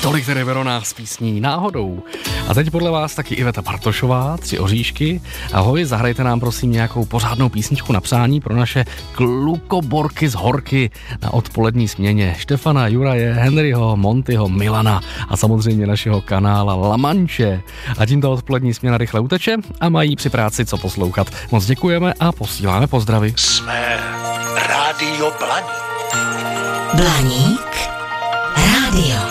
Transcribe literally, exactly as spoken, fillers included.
Tolik tedy Verona s písní Náhodou. A teď podle vás taky Iveta Bartošová, Tři oříšky. Ahoj, zahrajte nám prosím nějakou pořádnou písničku na přání pro naše klukoborky z Horky na odpolední směně. Štefana, Juraje, Henryho, Montyho, Milana a samozřejmě našeho kanála La Manche. A tímto odpolední směna rychle uteče a mají při práci co poslouchat. Moc děkujeme a posíláme pozdravy. Jsme Rádio Blaník. Blaník rádio.